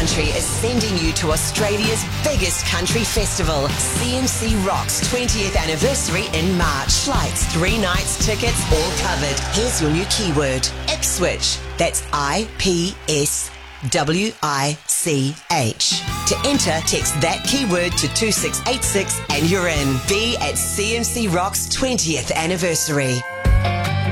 Country is sending you to Australia's biggest country festival, CMC Rocks 20th anniversary in March. Flights, 3 nights, tickets, all covered. Here's your new keyword, Ipswich. That's IPSWICH. To enter, text that keyword to 2686 and you're in. Be at CMC Rocks 20th anniversary.